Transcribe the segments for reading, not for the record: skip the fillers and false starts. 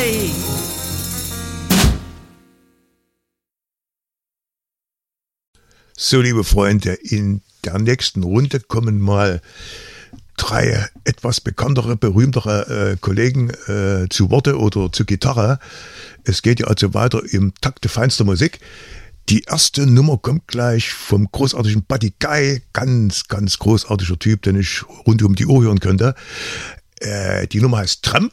Hey. So, liebe Freunde, in der nächsten Runde kommen mal 3 etwas bekanntere, berühmtere Kollegen zu Worte oder zu Gitarre. Es geht ja also weiter im Takte feinster Musik. Die erste Nummer kommt gleich vom großartigen Buddy Guy, ganz, ganz großartiger Typ, den ich rund um die Uhr hören könnte. Die Nummer heißt Tramp.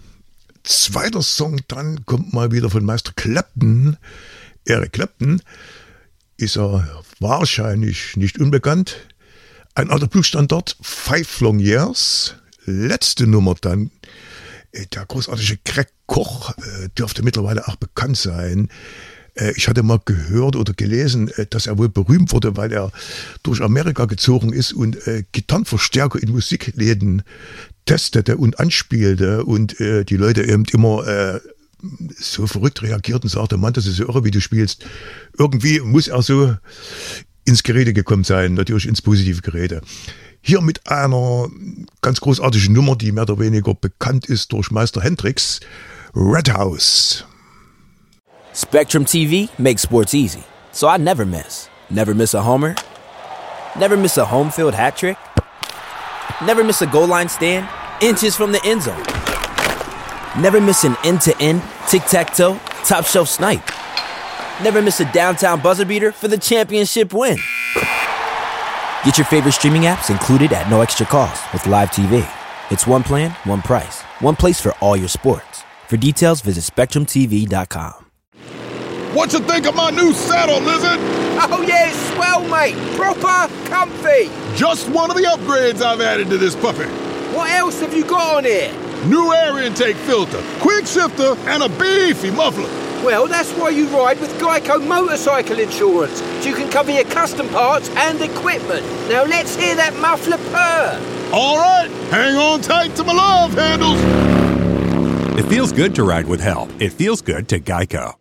Zweiter Song dann kommt mal wieder von Meister Clapton. Eric Clapton ist er wahrscheinlich nicht unbekannt. Ein alter Bluesstandard, 5 Long Years. Letzte Nummer dann, der großartige Greg Koch, dürfte mittlerweile auch bekannt sein. Ich hatte mal gehört oder gelesen, dass er wohl berühmt wurde, weil er durch Amerika gezogen ist und Gitarrenverstärker in Musikläden testete und anspielte und die Leute eben immer so verrückt reagiert und sagte, Mann, das ist so irre, wie du spielst. Irgendwie muss er so ins Gerede gekommen sein, natürlich ins positive Gerede. Hier mit einer ganz großartigen Nummer, die mehr oder weniger bekannt ist durch Meister Hendrix, Red House. Spectrum TV makes sports easy, so I never miss. Never miss a homer, never miss a home field hat trick, never miss a goal line stand, inches from the end zone. Never miss an end-to-end, tic-tac-toe, top-shelf snipe. Never miss a downtown buzzer beater for the championship win. Get your favorite streaming apps included at no extra cost with Live TV. It's one plan, one price, one place for all your sports. For details, visit SpectrumTV.com. What you think of my new saddle, Lizard? Oh yeah, it's swell, mate. Proper comfy. Just one of the upgrades I've added to this puppy. What else have you got on here? New air intake filter, quick shifter, and a beefy muffler. Well, that's why you ride with Geico Motorcycle Insurance. So you can cover your custom parts and equipment. Now let's hear that muffler purr. All right, hang on tight to my love handles. It feels good to ride with help. It feels good to Geico.